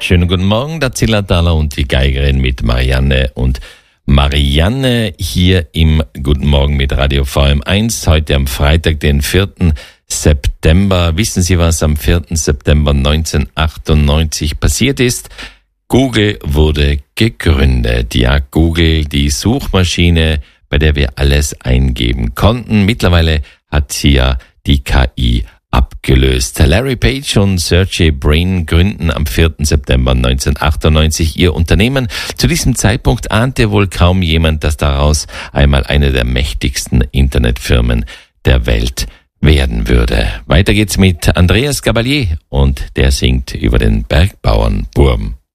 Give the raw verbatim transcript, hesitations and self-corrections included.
Schönen guten Morgen, der Zillertaler und die Geigerin mit Marianne und Marianne hier im Guten Morgen mit Radio V M eins. Heute am Freitag, den vierten September. Wissen Sie, was am vierten September neunzehnhundertachtundneunzig passiert ist? Google wurde gegründet. Ja, Google, die Suchmaschine, bei der wir alles eingeben konnten. Mittlerweile hat sie ja die K I abgelöst. Larry Page und Sergey Brin gründen am vierten September neunzehnhundertachtundneunzig ihr Unternehmen. Zu diesem Zeitpunkt ahnte wohl kaum jemand, dass daraus einmal eine der mächtigsten Internetfirmen der Welt werden würde. Weiter geht's mit Andreas Gabalier und der singt über den Bergbauernburm.